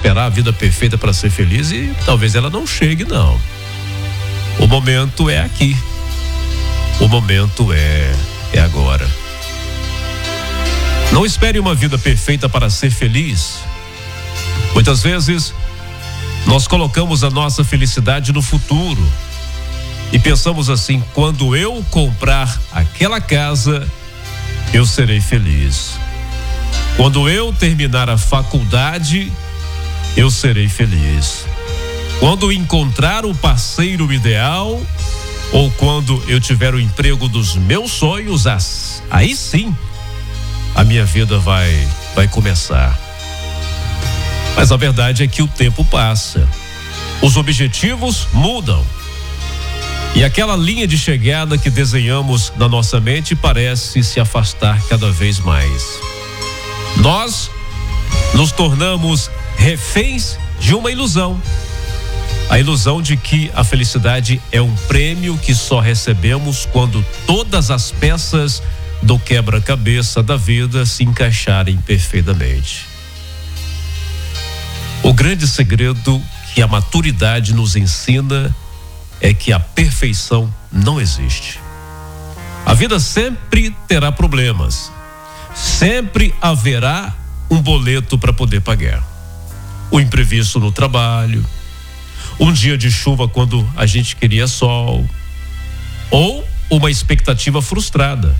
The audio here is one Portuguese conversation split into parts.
esperar a vida perfeita para ser feliz e talvez ela não chegue, não. O momento é aqui. O momento é agora. Não espere uma vida perfeita para ser feliz. Muitas vezes nós colocamos a nossa felicidade no futuro e pensamos assim: quando eu comprar aquela casa, eu serei feliz. Quando eu terminar a faculdade, eu serei feliz. Quando encontrar o parceiro ideal, ou quando eu tiver o emprego dos meus sonhos, aí sim a minha vida vai começar. Mas a verdade é que o tempo passa, os objetivos mudam e aquela linha de chegada que desenhamos na nossa mente parece se afastar cada vez mais. Nós nos tornamos reféns de uma ilusão. A ilusão de que a felicidade é um prêmio que só recebemos quando todas as peças do quebra-cabeça da vida se encaixarem perfeitamente. O grande segredo que a maturidade nos ensina é que a perfeição não existe. A vida sempre terá problemas. Sempre haverá um boleto para poder pagar. O imprevisto no trabalho, um dia de chuva quando a gente queria sol, ou uma expectativa frustrada.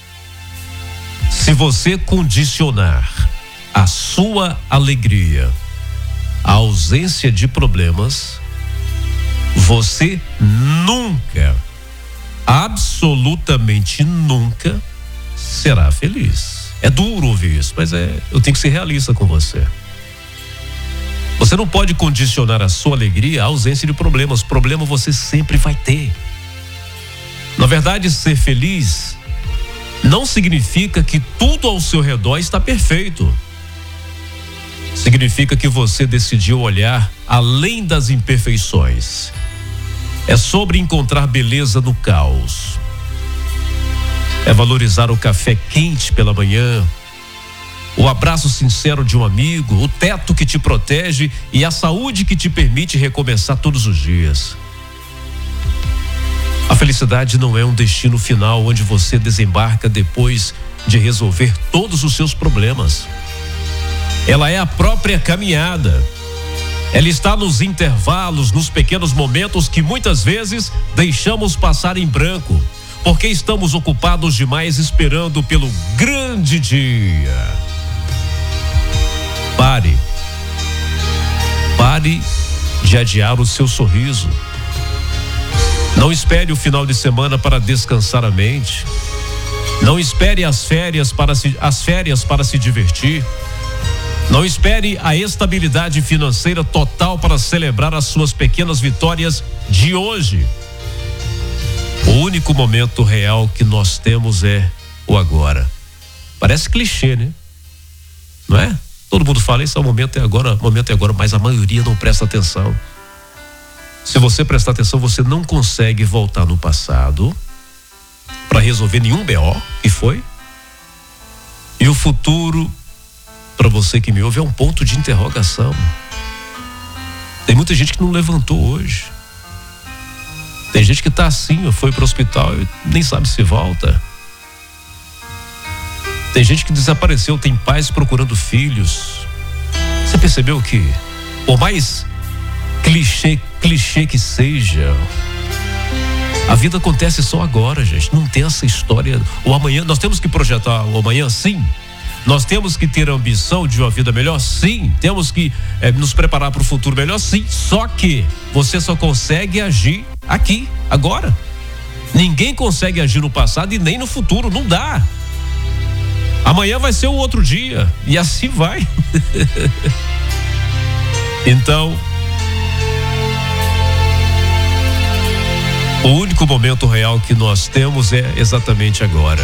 Se você condicionar a sua alegria à ausência de problemas, você nunca, absolutamente nunca, será feliz. É duro ouvir isso, mas eu tenho que ser realista com você. Você não pode condicionar a sua alegria à ausência de problemas. Problema você sempre vai ter. Na verdade, ser feliz não significa que tudo ao seu redor está perfeito. Significa que você decidiu olhar além das imperfeições. É sobre encontrar beleza no caos. É valorizar o café quente pela manhã, o abraço sincero de um amigo, o teto que te protege e a saúde que te permite recomeçar todos os dias. A felicidade não é um destino final onde você desembarca depois de resolver todos os seus problemas. Ela é a própria caminhada. Ela está nos intervalos, nos pequenos momentos que muitas vezes deixamos passar em branco, porque estamos ocupados demais esperando pelo grande dia. Pare de adiar o seu sorriso. Não espere o final de semana para descansar a mente. Não espere as férias para se divertir. Não espere a estabilidade financeira total para celebrar as suas pequenas vitórias de hoje. O único momento real que nós temos é o agora. Parece clichê, né? Não é? Todo mundo fala isso, o momento é agora, mas a maioria não presta atenção. Se você prestar atenção, você não consegue voltar no passado para resolver nenhum BO que foi. E o futuro, para você que me ouve, é um ponto de interrogação. Tem muita gente que não levantou hoje. Tem gente que tá assim, foi pro hospital e nem sabe se volta. Tem gente que desapareceu, tem pais procurando filhos. Você percebeu que, por mais clichê que seja, a vida acontece só agora, gente. Não tem essa história. O amanhã, nós temos que projetar o amanhã, sim. Nós temos que ter a ambição de uma vida melhor, sim. Temos que nos preparar para o futuro melhor, sim. Só que você só consegue agir aqui, agora. Ninguém consegue agir no passado e nem no futuro, não dá. Amanhã vai ser um outro dia e assim vai. Então, o único momento real que nós temos é exatamente agora.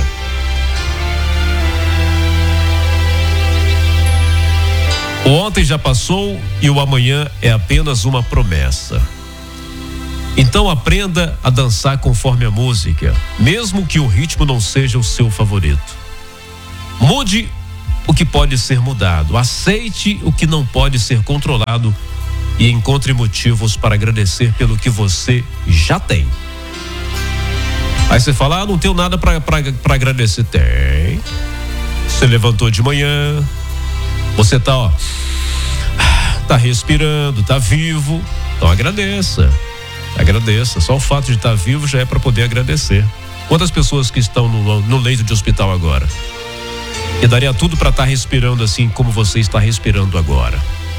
O ontem já passou e o amanhã é apenas uma promessa. Então aprenda a dançar conforme a música, mesmo que o ritmo não seja o seu favorito. Mude o que pode ser mudado, aceite o que não pode ser controlado e encontre motivos para agradecer pelo que você já tem. Aí você fala, não tenho nada para agradecer. Tem. Você levantou de manhã, você tá respirando, tá vivo, então agradeça. Só o fato de estar vivo já é para poder agradecer. Quantas pessoas que estão no leito de hospital agora, que daria tudo para estar respirando assim como você está respirando agora?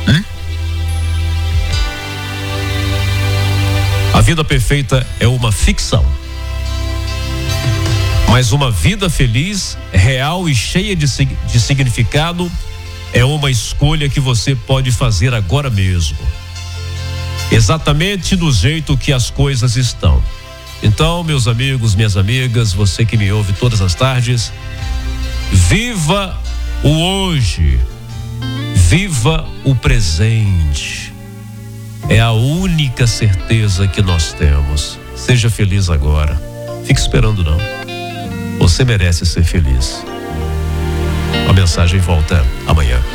A vida perfeita é uma ficção, mas uma vida feliz, real e cheia de significado é uma escolha que você pode fazer agora mesmo, exatamente do jeito que as coisas estão. Então, meus amigos, minhas amigas, você que me ouve todas as tardes, viva o hoje, viva o presente. É a única certeza que nós temos. Seja feliz agora. Fique esperando não. Você merece ser feliz. A mensagem volta amanhã.